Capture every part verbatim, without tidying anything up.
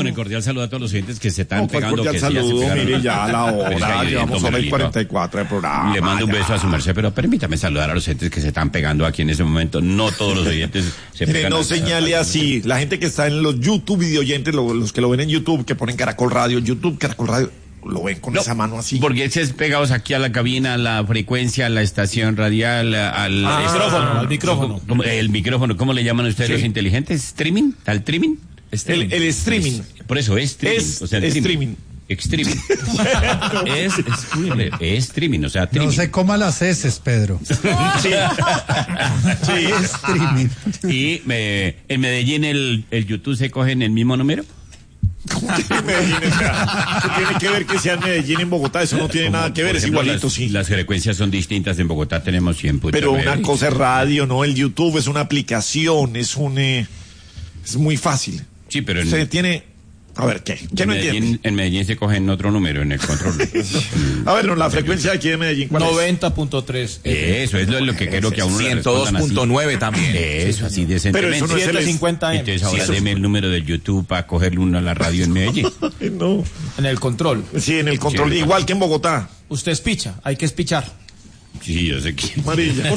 con el cordial saludo a todos los oyentes que se están no, pegando. Cordial que saludo, sí, ya mire, ya a la hora, llevamos hora y cuarenta y cuatro de programa. Le mando un ya. beso a su merced, pero permítame saludar a los oyentes que se están pegando aquí en ese momento. No todos los oyentes se Mire, pegan. no a- señale a- así. La gente que está en los YouTube video oyentes, lo- los que lo ven en YouTube, que ponen Caracol Radio, YouTube, Caracol Radio, lo ven con No, esa mano así. Porque es pegados aquí a la cabina, a la frecuencia, a la estación radial, al Ah, micrófono, al micrófono. ¿Cómo- el micrófono, ¿cómo le llaman ustedes Sí. los inteligentes? ¿Streaming? ¿Al streaming? El, el streaming. Por eso es streaming. Es o sea, el streaming. Streaming. Es streaming. Es streaming, o sea, No streaming. se coma las heces, Pedro. Sí. Sí. Streaming. Y me- en Medellín el, el YouTube se coge en el mismo número. Medellín, o sea, ¿qué tiene que ver que sea en Medellín, en Bogotá? Eso no tiene nada que ver, Por es ejemplo, igualito, las, sí. Las frecuencias son distintas. En Bogotá tenemos cien punto Pero nueve. una cosa es radio, ¿no? El YouTube es una aplicación, es un... eh, es muy fácil. Sí, pero en, Se tiene... A ver, ¿qué? ¿Qué en, no Medellín, entiende? en Medellín se coge en otro número, en el control. A ver, no, la frecuencia de aquí de Medellín, ¿cuál es? noventa punto tres. Eso es lo, lo que quiero que a uno le ciento dos respondan así. punto nueve también. Eso, así decentemente. Pero eso no es el- setecientos cincuenta M. Entonces ahora Sí, eso deme es- el número del YouTube para cogerle uno a la radio en Medellín. No. En el control. Sí, en el control, Sí. igual que en Bogotá. Usted es picha, hay que espichar. Sí, yo sé que... Amarilla.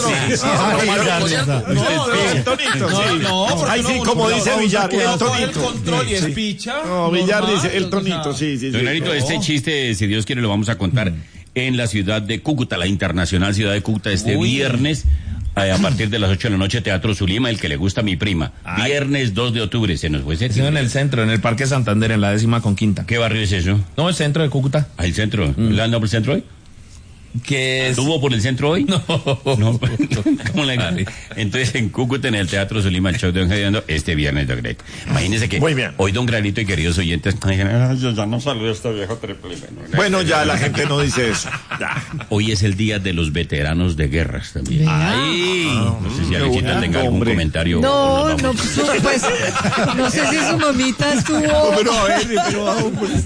Ah, No, el tonito, sí. Ahí sí, como dice Villar, el El tonito. control y es Sí. picha. No, Villar normal, dice el o sea, tonito, sí, sí, sí. Don Larito, este chiste, si Dios quiere, lo vamos a contar en la ciudad de Cúcuta, la internacional ciudad de Cúcuta, este Uy. viernes, eh, a partir de las ocho de la noche, Teatro Zulima, el que le gusta a mi prima. Viernes dos de octubre, se nos fue ese Sí, en el centro, en el Parque Santander, en la décima con quinta. ¿Qué barrio es eso? No, el centro de Cúcuta. ¿Al centro? ¿Le anda por el centro hoy? Que es... ¿Estuvo por el centro hoy? No. No. ¿Cómo le- Entonces, en Cúcuta, en el Teatro Zulima, el show de Don Gediondo, este viernes, Don Granito. Imagínense que Muy bien. hoy Don Granito y queridos oyentes, ay, yo ya no saludo a este viejo triple. Bueno, ya la gente no dice eso. Ya. Hoy es el día de los veteranos de guerras también. Vea. Ay, no sé si qué Alexita bonito, tenga algún hombre. comentario. No, o nos no, vamos. pues, pues, no sé si su mamita No, estuvo. pero a ver, pero ah, pues,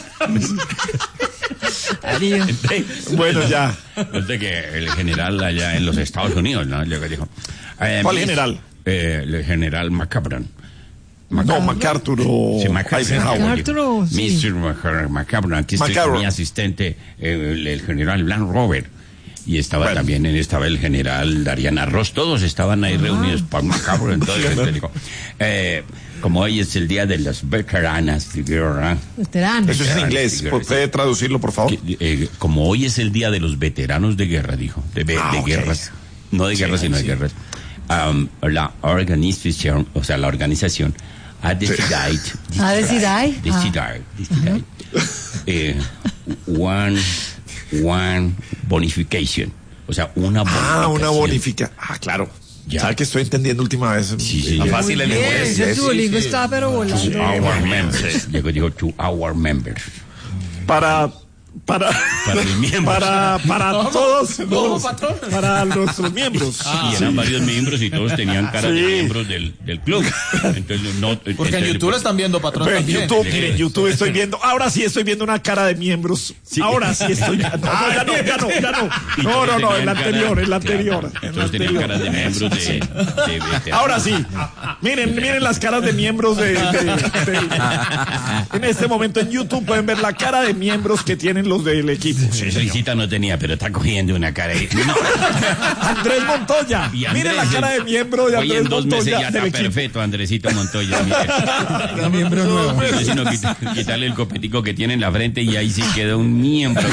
Darío. bueno, ya. Desde que el general allá en los Estados Unidos, ¿no? Llegó y dijo, eh, ¿Cuál mis- general? Eh, el general McCabran. No, MacArthur o Sí, McCarthy. Eisenhower. MacArthur, oh, sí. mister Mac- McCabran, aquí estoy McCabran. con mi asistente, eh, el, el general Blan Robert. Y estaba Bueno. también, él estaba el general Darían Arroz, todos estaban ahí reunidos por McCabran. Entonces, él dijo, eh, como hoy es el día de las veteranas de guerra, Veterano. Eso es en inglés. ¿Puede traducirlo, por favor? que, eh, como hoy es el día de los veteranos de guerra, dijo, de, ve- Ah, de ok. guerras, no de guerras, sino de guerras. Um, la organización, o sea, la organización ha decidido, Ha decidido, decidido, decidido, eh, one, one bonification, o sea, una bonificación. Ah, una bonifica. Ah, claro. Ya. ¿Sabe que estoy entendiendo última vez? Sí, sí, Más ya. fácil el Bien, inglés. ese Duolingo está pero volando. To our members. Llegó y dijo, to our members. Para... Para, Para el miembro. para, para todos, ¿Cómo, los- patrón? para nuestros miembros. Y eran varios miembros y todos tenían cara de Sí. miembros del, del club. Entonces, no, Porque en entonces, YouTube lo están viendo, patrón, Pero en también. YouTube, miren, en YouTube estoy viendo, ahora sí estoy viendo una cara de miembros. Ahora sí estoy viendo. No, no, ya no, ya no, ya no. y No, todos no, no, tenían el cara- anterior, el anterior. Claro, el todos tenían anterior. caras de miembros de, de veteranos. Ahora sí. Miren, miren las caras de miembros de, de- de- en este momento en YouTube pueden ver la cara de miembros que tienen los del equipo. Sí, señor. Risita no tenía, pero está cogiendo una cara ahí. No. Andrés Montoya. Y Andrés, Miren la cara de miembro de hoy Andrés en dos meses Montoya ya del está equipo. perfecto, Andresito Montoya. mire. Un miembro nuevo. No es sino quit- quitarle el copetico que tiene en la frente y ahí sí queda un miembro.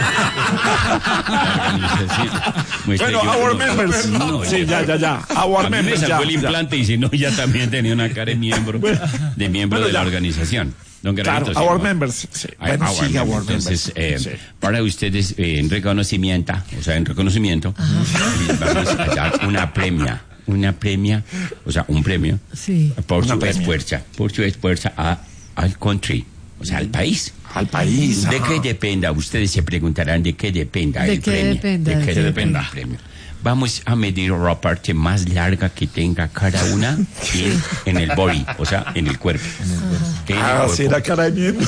Bueno, our members. No, Sí, ya, ya, ya. Our a mí me members. sacó Ya, el ya. implante y si no, ya también tenía una cara de miembro, de miembro bueno, de la ya. organización. Don Claro, Granito, sí, our ¿no? members. Sí. Ay, Bueno, our sí, our members. members. Entonces, eh, Sí. para ustedes, eh, en reconocimiento, o sea, en reconocimiento, les vamos a dar una premia, una premia, o sea, un premio, Sí. por Una su premia. esfuerzo, por su esfuerzo a, al country, o sea, al país. Al país. ¿De ajá. qué dependa? Ustedes se preguntarán de qué dependa ¿De el qué premio. dependa? ¿De ¿De qué qué dependa dependa? el premio? Vamos a medir la parte más larga que tenga cada una en, en el body, o sea, en el cuerpo. En el Ah, cuerpo. sí, era cara de miembro.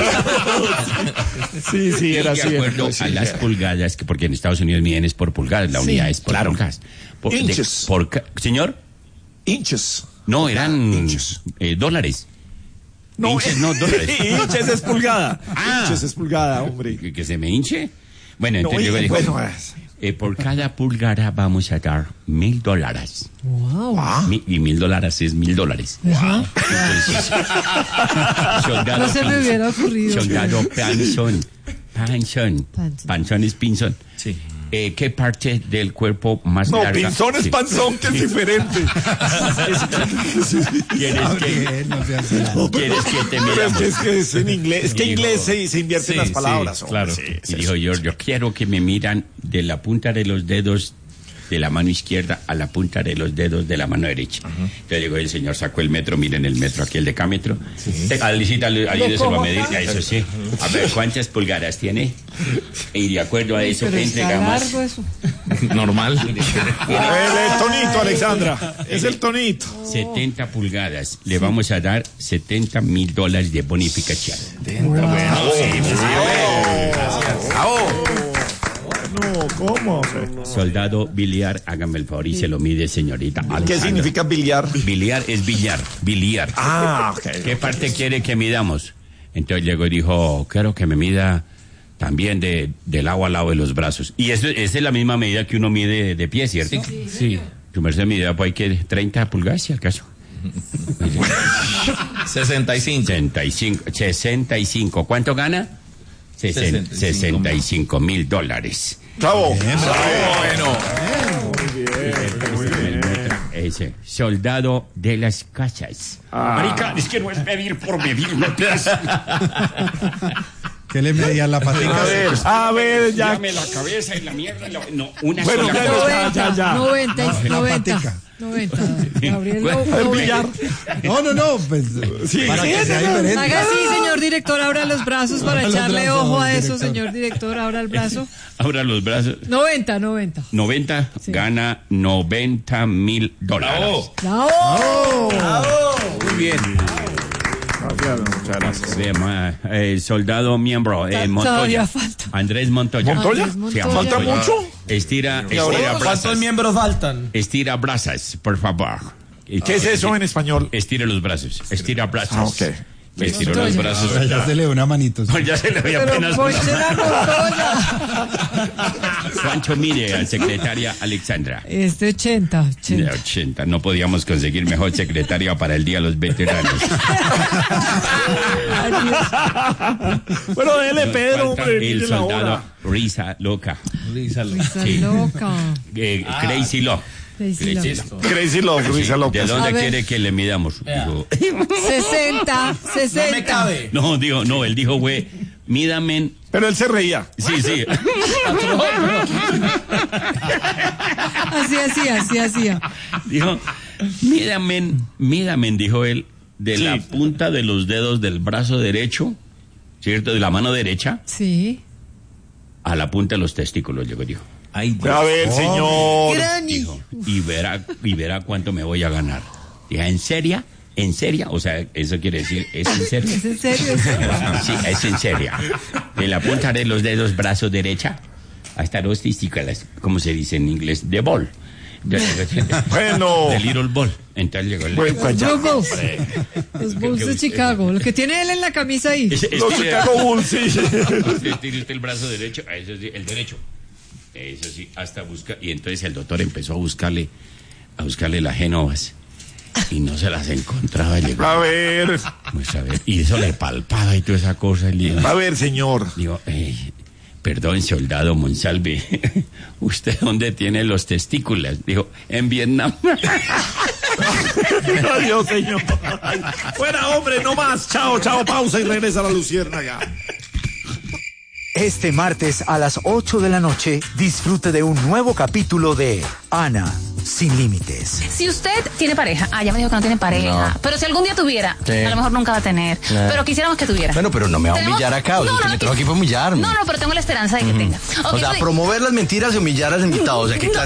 Sí, sí, Y era de así. acuerdo era, sí, a las era. pulgadas, que porque en Estados Unidos miden es por pulgadas, la Sí. unidad es por Claro. pulgadas. Por, de- Inches. por ca- señor, Inches. no, eran Inches. eh, dólares. No, Hinches, no, dólares. hinches es pulgada. Ah. Hinches es pulgada, hombre. ¿Que, que se me hinche? Bueno, No, entonces llegó y dijo, bueno, es- eh, por cada pulgada vamos a dar mil dólares. Wow. Ah. Mi- y mil dólares es mil dólares. Ajá. Entonces, soldado No se me Pinzón, hubiera ocurrido. soldado Panzón, Panzón, Panzón. Panzón es pinzón. Sí. Eh, ¿Qué parte del cuerpo más No, larga? pinzón es Sí. panzón, que es diferente. ¿Quieres que, No se hace nada. ¿Quieres que te Pero es miramos? que es, que es en inglés. Es que Digo, inglés se, se invierte en sí, las sí, palabras. hombre, claro. sí, es Y eso. dijo, yo, yo quiero que me miran de la punta de los dedos de la mano izquierda a la punta de los dedos de la mano derecha. Entonces llegó el señor, sacó el metro, miren el metro aquí, el decámetro. Sí. Alicita, ayúdeselo a medir, ya, eso sí. A ver, ¿cuántas pulgadas tiene? Y de acuerdo a eso, Pero está entrega más. largo eso. Normal. El, el tonito, Alexandra. Es el tonito. setenta pulgadas. Le vamos a dar setenta mil dólares de bonificación. No, ¿cómo? Soldado biliar, hágame el favor y se lo mide, señorita. ¿Qué Alexandra. significa billar? Biliar es billar, biliar. Ah, ok. ¿Qué parte quiere que midamos? Entonces llegó y dijo, quiero que me mida también de, del lado al lado de los brazos. Y eso, esa es la misma medida que uno mide de pie, ¿cierto? Sí. Tu merced mide, pues hay que treinta pulgadas, si acaso. sesenta y cinco. sesenta y cinco, sesenta y cinco. ¿Cuánto gana? sesenta y cinco. sesenta y cinco mil dólares. Chavo. Bueno. Ese, soldado de las casas. Marica, es que no es medir por medir, no te das. ¿Qué le medían la A patica? ver, a ver, ya. Dame la cabeza y la mierda. y la- No, una Bueno, sola ya, cosa. ya, ya. noventa, noventa, La noventa. patica. noventa. Gabriel, Bueno, no- El noventa. billar. No, no, no, pues Sí, para sí, que sí, sea sí. diferente. Haga así, señor director, abra los brazos para Abra los echarle brazos, ojo a eso, director. señor director, abra el brazo. Abra los brazos. noventa, noventa. noventa, Sí. gana noventa mil dólares. ¡Bravo! Muy bien. Muchas gracias. Ve, ma- eh, soldado miembro, eh, Ta- Montoya. todavía falta. Andrés Montoya. ¿Montoya? Andrés Sí, a Montoya. ¿Falta Montoya. mucho? Estira, estira ¿Cuántos brazas. miembros faltan? Estira brazas, por favor. ¿Qué es eso en español? Estira los brazos. Estira brazos. Ah, ok. Le estiró los Montoya. brazos. Pero ya se le dio una manito. Pues ya se le veía Pero apenas. ponche la Montoya. ¿Cuánto mide al secretaria Alexandra? Este ochenta, De ochenta. ochenta. No podíamos conseguir mejor secretaria para el Día de los Veteranos. Bueno, dele, Pedro, Falta hombre. el mire la soldado hora. Risa Loca. Lízalo. Está Sí. loca. Eh, Crazy Love. Crazy Crazy Love. Love. Crazy Love, Luisa ¿De López. dónde A ver. quiere que le midamos? Dijo, sesenta, No me sesenta. cabe. no, dijo, no, él dijo, güey, mídame. Pero él se reía. Sí, sí. Así hacía, así hacía. Dijo, mídame, mídame, dijo él, de Sí. la punta de los dedos del brazo derecho, ¿cierto? De la mano derecha Sí. a la punta de los testículos, llegó, dijo. Ay, A ver, señor. Granny. Dijo, y verá, y verá cuánto me voy a ganar. Dije, ¿en serio? ¿En serio? O sea, eso quiere decir, ¿es en serio? ¿Es en serio? ¿Es en serio? Sí, es en serio. De la punta de los dedos, brazo derecha, hasta los testículos, como se dice en inglés, de ball. De, Bueno. de little ball. Entonces llegó el... Bueno, pues ya. Blue Bulls. Los Bulls de Chicago. Lo que tiene él en la camisa ahí. Ese- Los estire- Chicago Bulls, sí. estire usted el brazo derecho, a eso sí, el derecho. Eso sí, hasta busca. Y entonces el doctor empezó a buscarle, a buscarle las génovas. Y no se las encontraba. Llegó, A ver, pues, a ver, y eso le palpaba y toda esa cosa. Y le digo, a ver, señor. digo, "Ey, perdón, soldado Monsalve, ¿usted dónde tiene los testículos? Dijo, en Vietnam. Adiós, señor. Fuera, hombre, no más. Chao, chao, pausa y regresa la luciérnaga. Este martes a las ocho de la noche, disfrute de un nuevo capítulo de Ana sin límites. Si usted tiene pareja, ah, ya me dijo que no tiene pareja, pero si algún día tuviera, Sí. a lo mejor nunca va a tener, pero quisiéramos que tuviera. Bueno, pero no me va a Tenemos- humillar acá, o sea, No, que no, me trajo que- aquí para humillarme. No, no, pero tengo la esperanza de que tenga. Ok, O sea, pues- promover las mentiras y humillar a los invitados, o sea, ¿qué clase